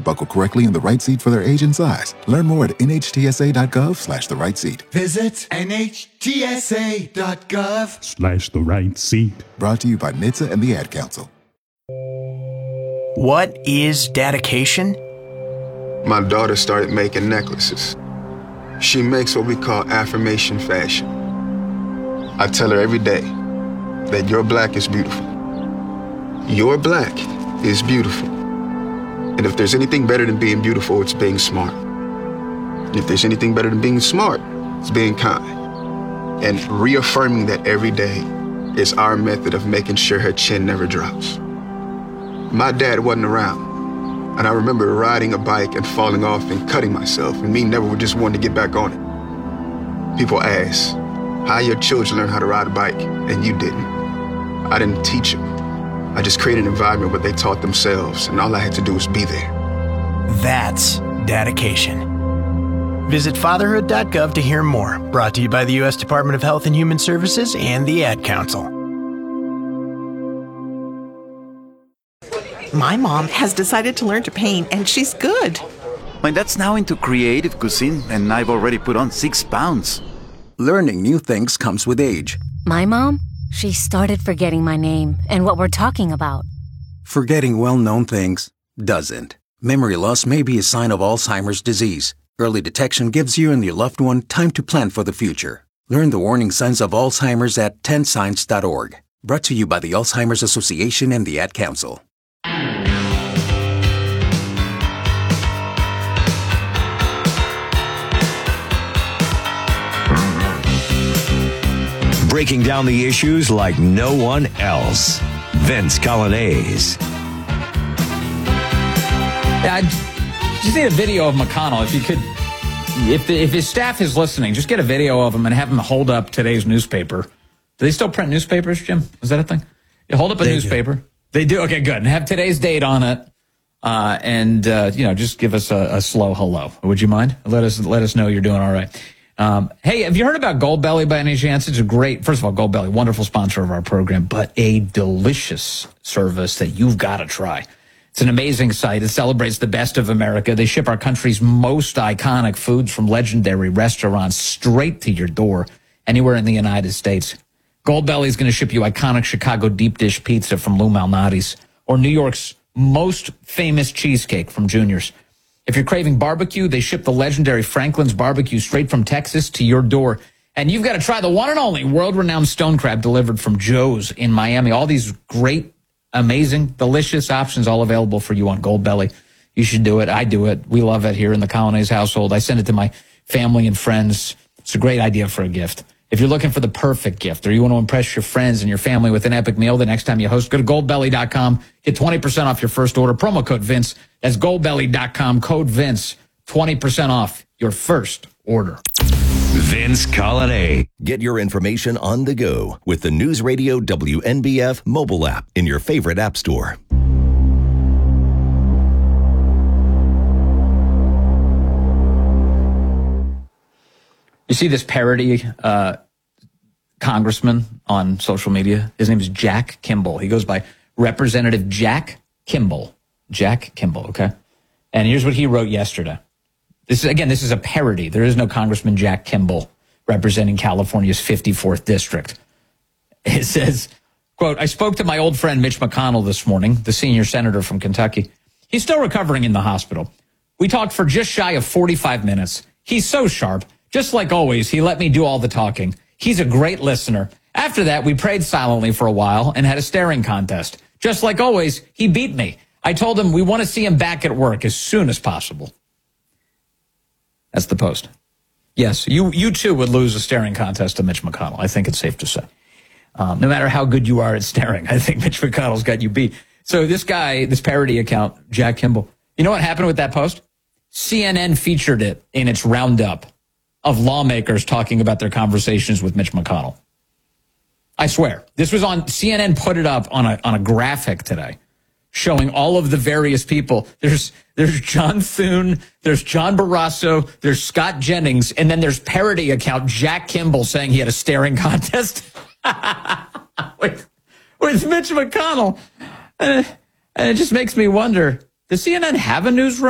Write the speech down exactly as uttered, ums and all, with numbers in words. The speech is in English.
should buckle correctly in the right seat for their age and size. Learn more at nhtsa.gov slash the right seat. Visit nhtsa.gov slash the right seat. Brought to you by N H T S A and the Ad Council. What is dedication? My daughter started making necklaces. She makes what we call affirmation fashion. I tell her every day that your black is beautiful. Your black is beautiful. And if there's anything better than being beautiful, it's being smart. And if there's anything better than being smart, it's being kind. And reaffirming that every day is our method of making sure her chin never drops. My dad wasn't around. And I remember riding a bike and falling off and cutting myself, and me never just wanting to get back on it. People ask, how your children learn how to ride a bike, and you didn't. I didn't teach them. I just created an environment where they taught themselves, and all I had to do was be there. That's dedication. Visit fatherhood dot gov to hear more. Brought to you by the U S Department of Health and Human Services and the Ad Council. My mom has decided to learn to paint, and she's good. My dad's now into creative cuisine, and I've already put on six pounds. Learning new things comes with age. My mom, she started forgetting my name and what we're talking about. Forgetting well-known things doesn't. Memory loss may be a sign of Alzheimer's disease. Early detection gives you and your loved one time to plan for the future. Learn the warning signs of Alzheimer's at ten signs dot org. Brought to you by the Alzheimer's Association and the Ad Council. Breaking down the issues like no one else. Vince Coglianese. Yeah, I just need a video of McConnell. If you could, if the, if his staff is listening, just get a video of him and have him hold up today's newspaper. Do they still print newspapers, Jim? Is that a thing? You hold up a they newspaper. Do. They do. Okay, good. And have today's date on it, uh, and uh, you know, just give us a, a slow hello. Would you mind? Let us let us know you're doing all right. Um, hey, have you heard about Goldbelly by any chance? It's a great, first of all, Goldbelly, wonderful sponsor of our program, but a delicious service that you've got to try. It's an amazing site. It celebrates the best of America. They ship our country's most iconic foods from legendary restaurants straight to your door anywhere in the United States. Goldbelly is going to ship you iconic Chicago deep dish pizza from Lou Malnati's or New York's most famous cheesecake from Junior's. If you're craving barbecue, they ship the legendary Franklin's barbecue straight from Texas to your door. And you've got to try the one and only world-renowned stone crab delivered from Joe's in Miami. All these great, amazing, delicious options all available for you on Goldbelly. You should do it. I do it. We love it here in the Coglianese household. I send it to my family and friends. It's a great idea for a gift. If you're looking for the perfect gift or you want to impress your friends and your family with an epic meal the next time you host, go to goldbelly dot com. Get twenty percent off your first order. Promo code Vince. That's goldbelly dot com. Code Vince. twenty percent off your first order. Vince Coglianese. Get your information on the go with the News Radio W N B F mobile app in your favorite app store. You see this parody uh, congressman on social media? His name is Jack Kimball. He goes by Representative Jack Kimball. Jack Kimball, okay? And here's what he wrote yesterday. This is, again, this is a parody. There is no Congressman Jack Kimball representing California's fifty-fourth district. It says, quote, I spoke to my old friend Mitch McConnell this morning, the senior senator from Kentucky. He's still recovering in the hospital. We talked for just shy of forty-five minutes. He's so sharp. Just like always, he let me do all the talking. He's a great listener. After that, we prayed silently for a while and had a staring contest. Just like always, he beat me. I told him we want to see him back at work as soon as possible. That's the post. Yes, you you too would lose a staring contest to Mitch McConnell. I think it's safe to say. Um, no matter how good you are at staring, I think Mitch McConnell's got you beat. So this guy, this parody account, Jack Kimball, you know what happened with that post? C N N featured it in its roundup of lawmakers talking about their conversations with Mitch McConnell. I swear. This was on, C N N put it up on a on a graphic today showing all of the various people. There's there's John Thune, there's John Barrasso, there's Scott Jennings, and then there's parody account Jack Kimball saying he had a staring contest with, with Mitch McConnell. And it, and it just makes me wonder, does C N N have a newsroom?